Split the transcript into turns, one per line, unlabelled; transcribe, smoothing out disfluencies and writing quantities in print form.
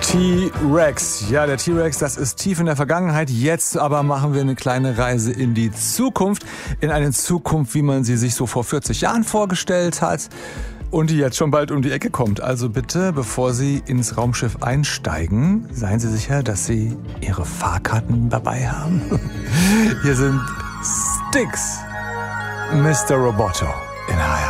T-Rex. Ja, der T-Rex, das ist tief in der Vergangenheit. Jetzt aber machen wir eine kleine Reise in die Zukunft. In eine Zukunft, wie man sie sich so vor 40 Jahren vorgestellt hat. Und die jetzt schon bald um die Ecke kommt. Also bitte, bevor Sie ins Raumschiff einsteigen, seien Sie sicher, dass Sie Ihre Fahrkarten dabei haben. Hier sind Styx, Mr. Roboto in HR.